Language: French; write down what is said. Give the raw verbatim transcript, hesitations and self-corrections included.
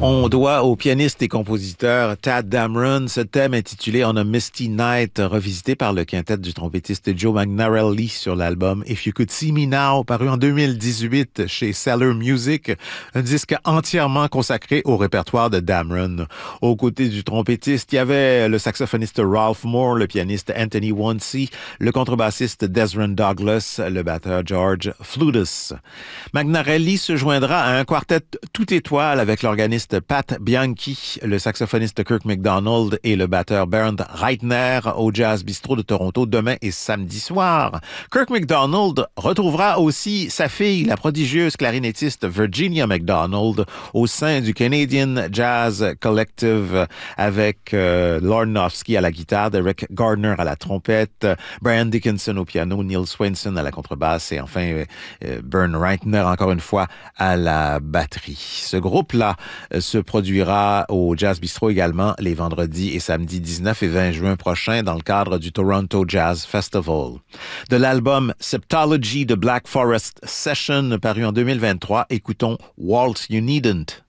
On doit au pianiste et compositeur Tadd Dameron ce thème intitulé On a Misty Night, revisité par le quintet du trompettiste Joe Magnarelli sur l'album If You Could See Me Now, paru en deux mille dix-huit chez Cellar Music, un disque entièrement consacré au répertoire de Dameron. Aux côtés du trompettiste, il y avait le saxophoniste Ralph Moore, le pianiste Anthony Wonsey, le contrebassiste Desron Douglas, le batteur George Flutus. Magnarelli se joindra à un quartet tout étoile avec l'organiste Pat Bianchi, le saxophoniste Kirk MacDonald et le batteur Bernd Reitner au Jazz Bistro de Toronto demain et samedi soir. Kirk MacDonald retrouvera aussi sa fille, la prodigieuse clarinettiste Virginia MacDonald, au sein du Canadian Jazz Collective avec euh, Lorne Nofsky à la guitare, Derek Gardner à la trompette, Brian Dickinson au piano, Neil Swenson à la contrebasse et enfin euh, euh, Bernd Reitner encore une fois à la batterie. Ce groupe-là se produira au Jazz Bistro également les vendredis et samedis dix-neuf et vingt juin prochains dans le cadre du Toronto Jazz Festival. De l'album Septology de Black Forest Session paru en deux mille vingt-trois, écoutons Waltz You Needn't.